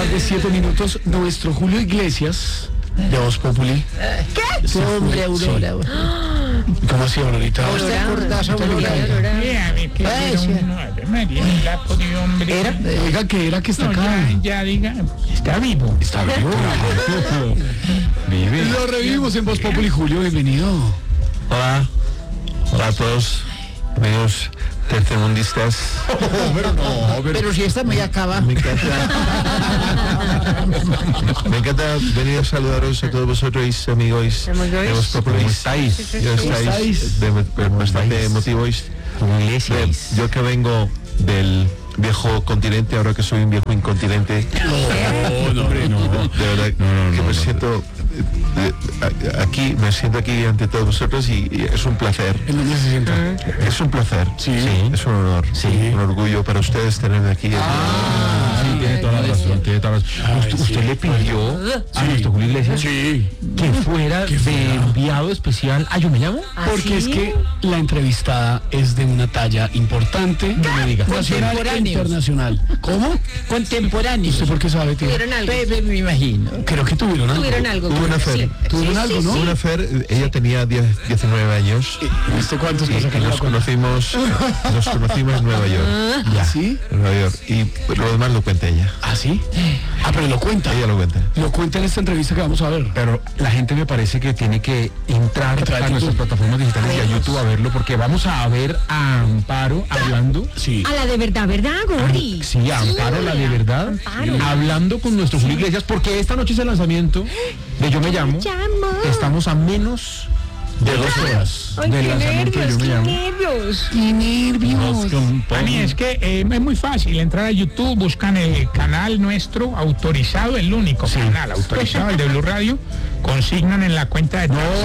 tarde, 7 minutos. Nuestro Julio Iglesias, de Voz Populi. ¿Qué? Sí, Hombre, Aurora. ¿Cómo así, Aurorita? ¿Cómo te acordás, Aurora? Oiga, que era que está No, acá. ya diga, está vivo. Está vivo. Vive. Lo revivimos en Voz Populi. Julio, bienvenido. Hola. Hola a todos, amigos tercermundistas. Pero si esta me acaba. Me encanta venir a saludaros a todos vosotros, amigos de Voz Populi. ¿Cómo estáis? Yo estáis bastante emotivos. Yo que vengo del viejo continente, ahora que soy un viejo incontinente. No, hombre, no. De verdad que me siento aquí ante todos vosotros y es un placer. ¿En dónde se sienta? Es un placer. Sí. Es un honor. Un orgullo para ustedes tenerme aquí. Sí, tiene toda la razón, tiene toda la razón. ¿Usted le pidió a nuestro Julio Iglesias que fuera de enviado especial a Yo Me Llamo? Porque es que la entrevistada es de una talla importante. No me diga. Nacional e internacional. ¿Cómo? Contemporáneos. ¿Usted por qué sabe, tío? Tuvieron algo. Pepe, me imagino. Creo que tuvieron algo. Tuvieron algo. Hubo una fer. Tuvieron algo, ¿no? Hubo una fer, ella tenía 19 años. ¿Viste cuántos cosas que Nos conocimos en Nueva York. ¿Ya? ¿Sí? En Nueva York. Y lo demás lo cuenta ella. ¿Ah, sí? Ah, pero lo cuenta. Ella lo cuenta. Lo cuenta en esta entrevista que vamos a ver. Pero la gente me parece que tiene que entrar Entrar a a nuestras YouTube. plataformas digitales y a YouTube a verlo, porque vamos a ver a Amparo hablando. Sí. A la de verdad, Gori? Sí, a Amparo, la de verdad, Amparo. hablando con nuestro Julio Iglesias, porque esta noche es el lanzamiento de Yo Me Llamo. Estamos a menos de 2 horas Ay, del qué lanzamiento de nervios, Yo Me qué Llamo. nervios. ¡Qué nervios! A mí es que es muy fácil entrar a YouTube, buscan el canal nuestro autorizado, el único canal autorizado, el de Blue Radio, consignan en la cuenta de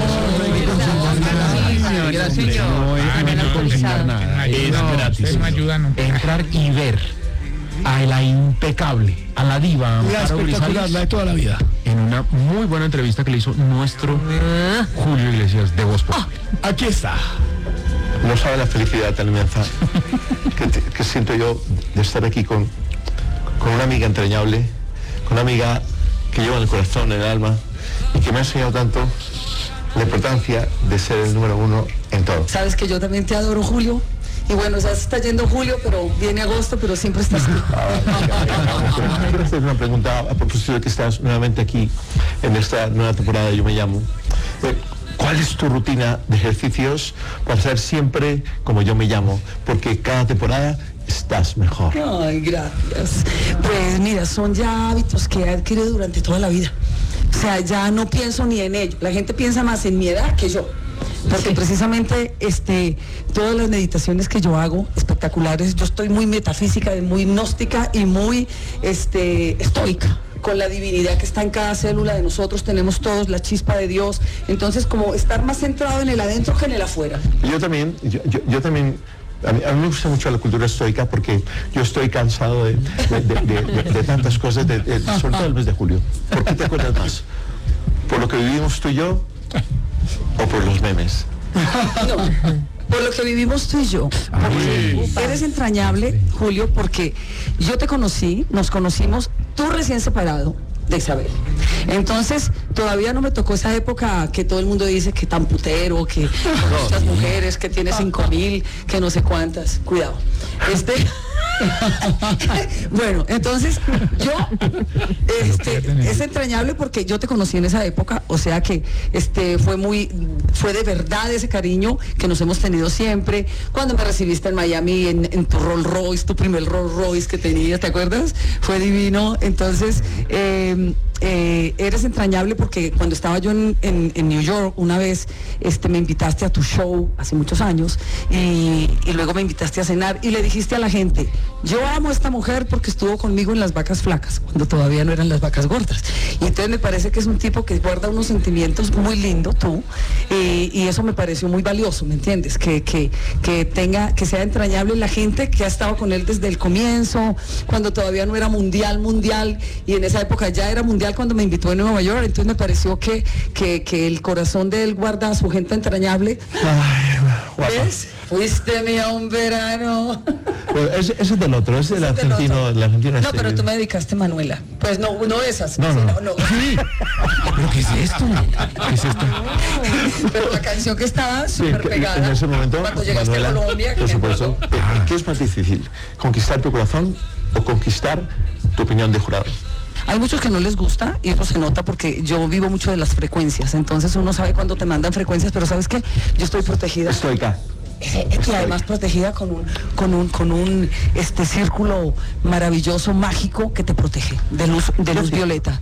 Gracias, No, no hay que consignar nada. Es gratis. No ayudan. Entrar y ver a la impecable, a la diva La Amparo espectacular, Grisales, la de toda la vida. en una muy buena entrevista que le hizo nuestro Julio Iglesias de Voz Populi. Aquí está. No sabe la felicidad tan inmensa que siento yo de estar aquí con una amiga entrañable, con una amiga que lleva en el corazón, en el alma, y que me ha enseñado tanto la importancia de ser el número uno en todo. Sabes que yo también te adoro, Julio. Y bueno, ya se está yendo julio, pero viene agosto, pero siempre estás aquí. Quiero hacer una pregunta a propósito de que estás nuevamente aquí en esta nueva temporada de Yo Me Llamo. ¿Cuál es tu rutina de ejercicios para ser siempre como yo me llamo? Porque cada temporada estás mejor. Ay, gracias. Pues mira, son ya hábitos que he adquirido durante toda la vida. O sea, ya no pienso ni en ello. La gente piensa más en mi edad que yo. Porque precisamente todas las meditaciones que yo hago, espectaculares, yo estoy muy metafísica, muy gnóstica y muy estoica, con la divinidad que está en cada célula de nosotros, tenemos todos la chispa de Dios, entonces como estar más centrado en el adentro que en el afuera. Yo también, a mí me gusta mucho la cultura estoica porque yo estoy cansado de tantas cosas, sobre todo el mes de julio. ¿Por qué te acuerdas más? ¿Por lo que vivimos tú y yo o por los memes? No, por lo que vivimos tú y yo. Porque eres entrañable, Julio, porque yo te conocí, nos conocimos, tú recién separado de Isabel. Entonces, todavía no me tocó esa época que todo el mundo dice que tan putero, que con estas mujeres, que tiene 5,000, que no sé cuántas. Cuidado. Bueno, entonces yo es entrañable porque yo te conocí en esa época, o sea que fue de verdad ese cariño que nos hemos tenido siempre. Cuando me recibiste en Miami en tu Rolls Royce, tu primer Rolls Royce que tenías, ¿te acuerdas? Fue divino. Entonces eres entrañable porque cuando estaba yo en New York una vez me invitaste a tu show hace muchos años y luego me invitaste a cenar y le dijiste a la gente: yo amo a esta mujer porque estuvo conmigo en las vacas flacas, cuando todavía no eran las vacas gordas. Y entonces me parece que es un tipo que guarda unos sentimientos muy lindos, tú, y eso me pareció muy valioso, ¿me entiendes? Que sea entrañable la gente que ha estado con él desde el comienzo, cuando todavía no era mundial, y en esa época ya era mundial cuando me invitó a Nueva York. Entonces me pareció que el corazón de él guarda a su gente entrañable. Ay, guapa. ¿Ves? Fuiste mía un verano. Pero ese es del otro, ese es del argentino. La argentina No, pero tú me dedicaste Manuela. Pues no esas. No. Sí. ¿Pero qué es esto? ¿Qué es esto? Pero la canción que estaba súper pegada. En ese momento, cuando llegaste Manuela, a Colombia, que por me supuesto. acuerdo. ¿Qué es más difícil? ¿Conquistar tu corazón o conquistar tu opinión de jurado? Hay muchos que no les gusta y eso se nota porque yo vivo mucho de las frecuencias. Entonces uno sabe cuándo te mandan frecuencias, pero ¿sabes qué? Yo estoy protegida. Estoica. Y además protegida con un círculo maravilloso, mágico, que te protege de luz violeta.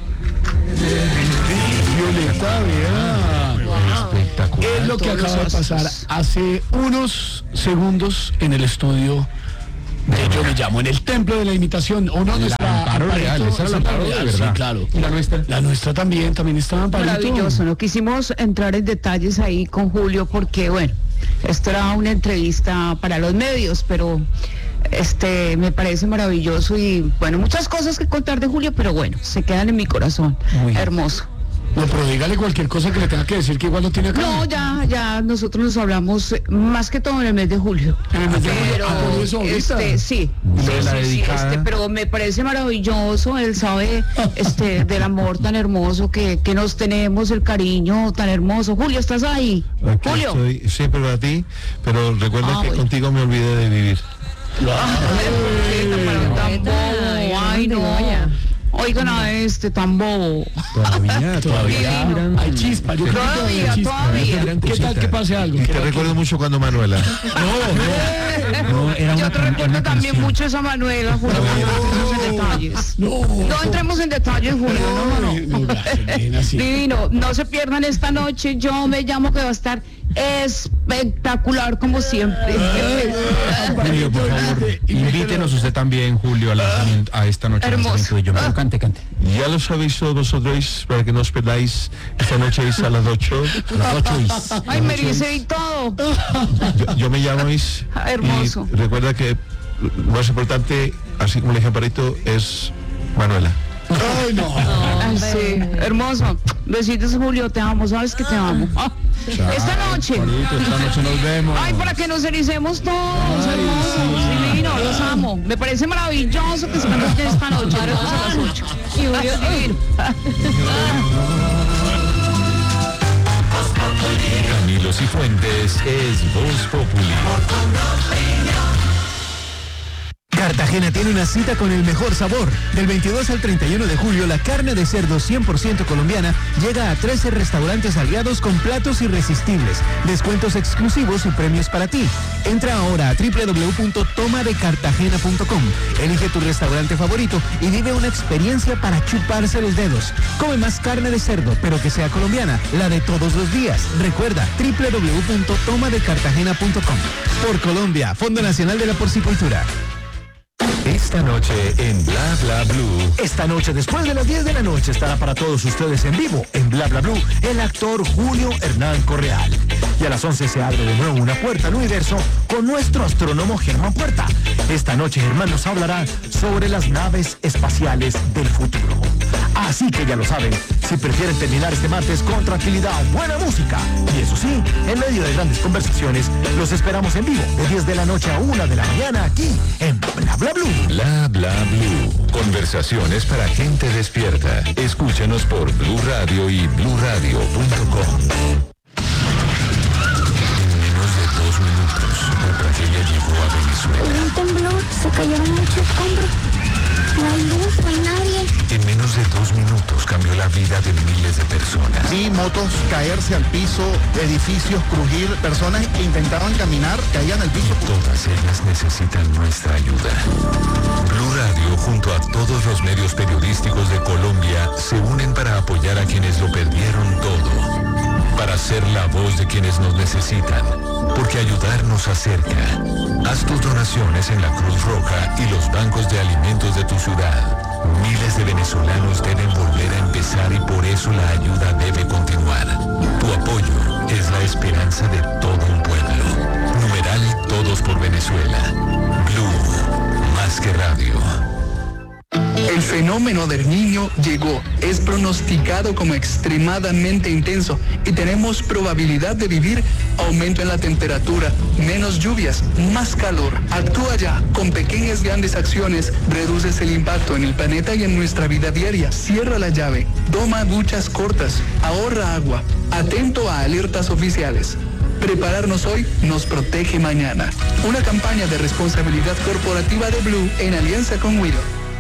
Violeta, vea. Espectacular. Es lo que acaba de pasar hace unos segundos en el estudio de Yo Me Llamo, en el templo de la imitación. Uno La Amparo Real, esa era la Amparo de verdad. Sí, claro. ¿Y la nuestra? La nuestra también estaba Amparito. Maravilloso, no quisimos entrar en detalles ahí con Julio porque, bueno, esto era una entrevista para los medios, pero me parece maravilloso y, bueno, muchas cosas que contar de Julio, pero bueno, se quedan en mi corazón. Muy hermoso. No, pero dígale cualquier cosa que le tenga que decir que igual lo tiene acá. No, ya nosotros nos hablamos más que todo en el mes de julio. En el mes de julio. Pero, Por eso ahorita. sí, De la dedicada. pero me parece maravilloso, él sabe del amor tan hermoso que nos tenemos, el cariño tan hermoso. Julio, ¿estás ahí? Aquí Julio. estoy siempre para ti, pero recuerda que bueno. contigo me olvidé de vivir. Ay, no. Oigan a tan bobo. Todavía hay chispa. Yo creo que Todavía, hay chispa. todavía. ¿Qué tal que pase algo? Y te recuerdo mucho cuando Manuela. No, era Yo una te recuerdo también canción. mucho esa Manuela, Julio. No entremos en detalles. No entremos en detalles, Julio. No. Divino, no se pierdan esta noche. Yo Me Llamo, que va a estar espectacular como siempre. Julio, por favor, invítenos usted también, Julio, a esta noche. Hermoso. Yo me cante. Ya lo sabéis todos vosotros, para que no os perdáis. Esta noche es a las 8. Ay, me dice y todo. Yo me llamo Is. Hermoso. Y recuerda que lo más importante, así como le dije a Amparito, es Manuela. Ay, no. Ay, sí, hermoso. Besitos, Julio, te amo, sabes que te amo. Esta noche. Esta noche nos vemos. Ay, para que nos ericemos todos, hermosos, divino, los amo. Me parece maravilloso que se conecten esta noche, a las 8. Y Julio, divino. Camilo Cifuentes es Voz Populi. Cartagena tiene una cita con el mejor sabor. Del 22 al 31 de julio, la carne de cerdo 100% colombiana llega a 13 restaurantes aliados con platos irresistibles, descuentos exclusivos y premios para ti. Entra ahora a www.tomadecartagena.com, elige tu restaurante favorito y vive una experiencia para chuparse los dedos. Come más carne de cerdo, pero que sea colombiana, la de todos los días. Recuerda, www.tomadecartagena.com. Por Colombia, Fondo Nacional de la Porcicultura. Esta noche en Bla Bla Blue. Esta noche, después de las 10 de la noche, estará para todos ustedes en vivo, en Bla Bla Blue, el actor Julio Hernán Correal. Y a las 11 se abre de nuevo una puerta al universo con nuestro astrónomo Germán Puerta. Esta noche Germán nos hablará sobre las naves espaciales del futuro. Así que ya lo saben, si prefieren terminar este martes con tranquilidad, buena música, y eso sí, en medio de grandes conversaciones, los esperamos en vivo de 10 de la noche a 1 de la mañana aquí en Bla Bla Blue. Bla Bla Blue. Conversaciones para gente despierta. Escúchanos por Blue Radio y bluradio.com. En menos de 2 minutos, la tragedia llegó a Venezuela. Un temblor, se cayeron muchos escombros. No hay luz, no hay nadie. En menos de 2 minutos cambió la vida de miles de personas. Vi motos caerse al piso, edificios crujir, personas que intentaban caminar, caían al piso. Todas ellas necesitan nuestra ayuda. Blue Radio, junto a todos los medios periodísticos de Colombia, se unen para apoyar a quienes lo perdieron todo. Para ser la voz de quienes nos necesitan, porque ayudar nos acerca. Haz tus donaciones en la Cruz Roja y los bancos de alimentos de tu ciudad. Miles de venezolanos deben volver a empezar y por eso la ayuda debe continuar. Tu apoyo es la esperanza de todo un pueblo. Numeral Todos por Venezuela. Blue, más que radio. El fenómeno del Niño llegó. Es pronosticado como extremadamente intenso y tenemos probabilidad de vivir aumento en la temperatura, menos lluvias, más calor. Actúa ya. Con pequeñas grandes acciones reduces el impacto en el planeta y en nuestra vida diaria. Cierra la llave. Toma duchas cortas. Ahorra agua. Atento a alertas oficiales. Prepararnos hoy nos protege mañana. Una campaña de responsabilidad corporativa de Blue en alianza con Willow.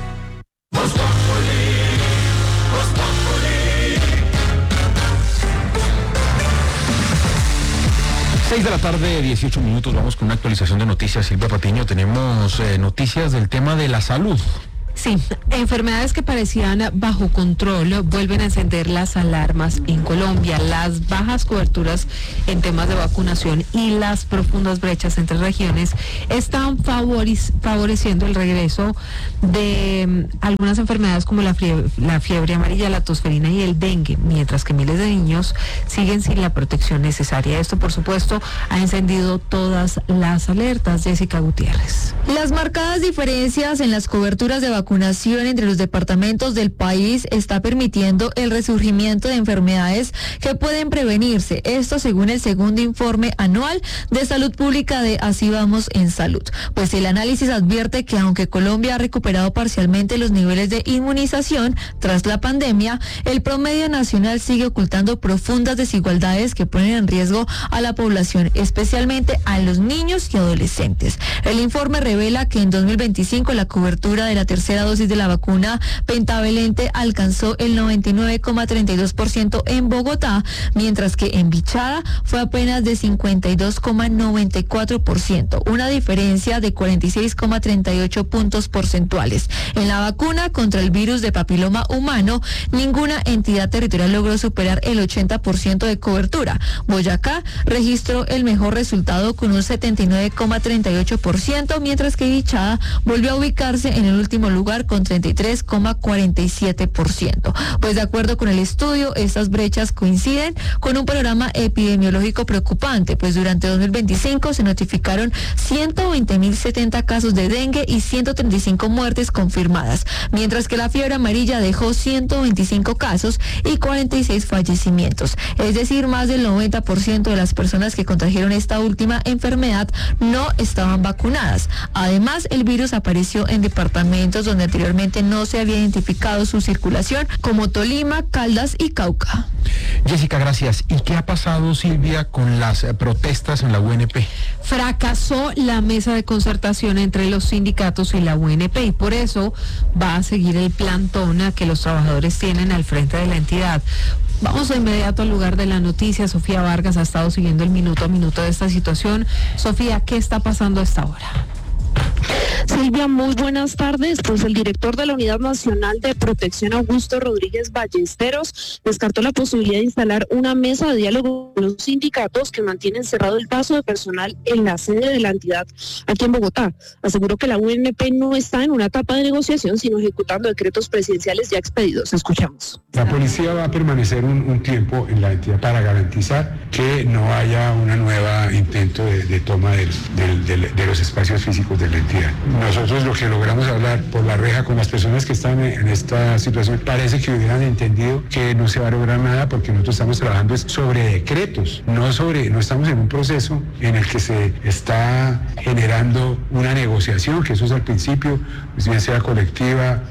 6 de la tarde, 18 minutos, vamos con una actualización de noticias. Silvia Patiño, tenemos noticias del tema de la salud. Sí, enfermedades que parecían bajo control vuelven a encender las alarmas en Colombia. Las bajas coberturas en temas de vacunación y las profundas brechas entre regiones están favoreciendo el regreso de algunas enfermedades como la fiebre amarilla, la tosferina y el dengue, mientras que miles de niños siguen sin la protección necesaria. Esto, por supuesto, ha encendido todas las alertas. Jessica Gutiérrez. Las marcadas diferencias en las coberturas de vacunación entre los departamentos del país está permitiendo el resurgimiento de enfermedades que pueden prevenirse. Esto según el segundo informe anual de salud pública de Así Vamos en Salud. Pues el análisis advierte que aunque Colombia ha recuperado parcialmente los niveles de inmunización tras la pandemia, el promedio nacional sigue ocultando profundas desigualdades que ponen en riesgo a la población, especialmente a los niños y adolescentes. El informe revela que en 2025 la cobertura de la tercera dosis de la vacuna pentavalente alcanzó el 99,32% en Bogotá, mientras que en Bichada fue apenas de 52,94%, una diferencia de 46,38 puntos porcentuales. En la vacuna contra el virus de papiloma humano, ninguna entidad territorial logró superar el 80% de cobertura. Boyacá registró el mejor resultado con un 79,38%, mientras que Bichada volvió a ubicarse en el último lugar con 33,47%. Pues de acuerdo con el estudio, estas brechas coinciden con un panorama epidemiológico preocupante, pues durante 2025 se notificaron 120.070 casos de dengue y 135 muertes confirmadas, mientras que la fiebre amarilla dejó 125 casos y 46 fallecimientos. Es decir, más del 90% de las personas que contrajeron esta última enfermedad no estaban vacunadas. Además, el virus apareció en departamentos donde anteriormente no se había identificado su circulación, como Tolima, Caldas y Cauca. Jessica, gracias. ¿Y qué ha pasado, Silvia, con las protestas en la UNP? Fracasó la mesa de concertación entre los sindicatos y la UNP y por eso va a seguir el plantón que los trabajadores tienen al frente de la entidad. Vamos de inmediato al lugar de la noticia. Sofía Vargas ha estado siguiendo el minuto a minuto de esta situación. Sofía, ¿qué está pasando a esta hora? Silvia, muy buenas tardes. Pues el director de la Unidad Nacional de Protección, Augusto Rodríguez Ballesteros, descartó la posibilidad de instalar una mesa de diálogo con los sindicatos que mantienen cerrado el paso de personal en la sede de la entidad aquí en Bogotá. Aseguró que la UNP no está en una etapa de negociación, sino ejecutando decretos presidenciales ya expedidos. Escuchamos. La policía va a permanecer un tiempo en la entidad para garantizar que no haya una nueva intento de toma de los espacios físicos de la entidad. Nosotros lo que logramos hablar por la reja con las personas que están en esta situación, parece que hubieran entendido que no se va a lograr nada porque nosotros estamos trabajando sobre decretos, no estamos en un proceso en el que se está generando una negociación, que eso es al principio, pues bien sea colectiva.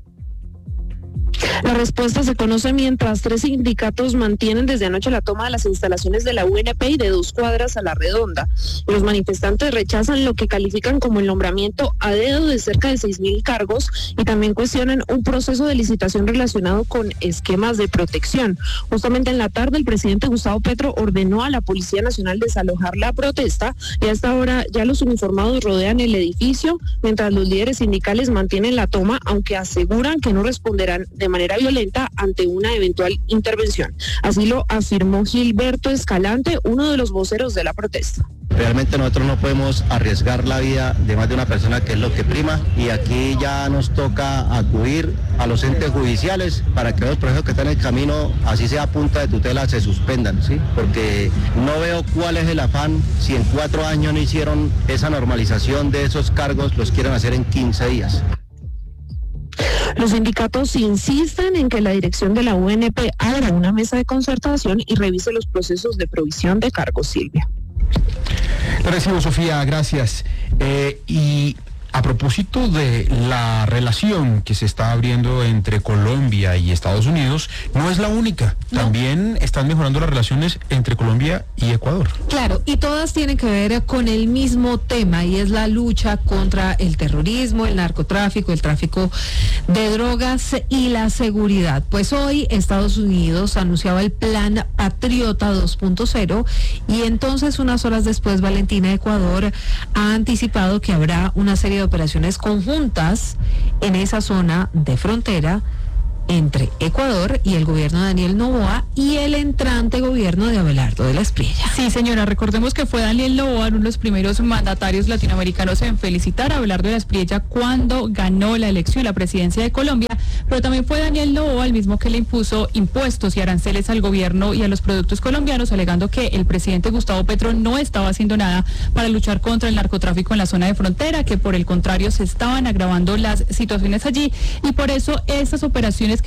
La respuesta se conoce mientras 3 sindicatos mantienen desde anoche la toma de las instalaciones de la UNP y de 2 cuadras a la redonda. Los manifestantes rechazan lo que califican como el nombramiento a dedo de cerca de 6.000 cargos y también cuestionan un proceso de licitación relacionado con esquemas de protección. Justamente en la tarde el presidente Gustavo Petro ordenó a la Policía Nacional desalojar la protesta y hasta ahora ya los uniformados rodean el edificio mientras los líderes sindicales mantienen la toma, aunque aseguran que no responderán de manera violenta ante una eventual intervención. Así lo afirmó Gilberto Escalante, uno de los voceros de la protesta. Realmente nosotros no podemos arriesgar la vida de más de una persona, que es lo que prima, y aquí ya nos toca acudir a los entes judiciales para que los procesos que están en el camino, así sea a punta de tutela, se suspendan, ¿sí? Porque no veo cuál es el afán si en 4 años no hicieron esa normalización de esos cargos, los quieren hacer en 15 días. Los sindicatos insisten en que la dirección de la UNP abra una mesa de concertación y revise los procesos de provisión de cargos, Silvia. Te recibo, Sofía, gracias. Y a propósito de la relación que se está abriendo entre Colombia y Estados Unidos, no es la única. No. También están mejorando las relaciones entre Colombia y Ecuador. Claro, y todas tienen que ver con el mismo tema, y es la lucha contra el terrorismo, el narcotráfico, el tráfico de drogas y la seguridad. Pues hoy Estados Unidos anunciaba el Plan Patriota 2.0 y entonces unas horas después Valentina, Ecuador, ha anticipado que habrá una serie de operaciones conjuntas en esa zona de frontera entre Ecuador y el gobierno de Daniel Noboa y el entrante gobierno de Abelardo de la Espriella. Sí, señora, recordemos que fue Daniel Noboa uno de los primeros mandatarios latinoamericanos en felicitar a Abelardo de la Espriella cuando ganó la elección, la presidencia de Colombia, pero también fue Daniel Noboa el mismo que le impuso impuestos y aranceles al gobierno y a los productos colombianos, alegando que el presidente Gustavo Petro no estaba haciendo nada para luchar contra el narcotráfico en la zona de frontera, que por el contrario se estaban agravando las situaciones allí, y por eso estas operaciones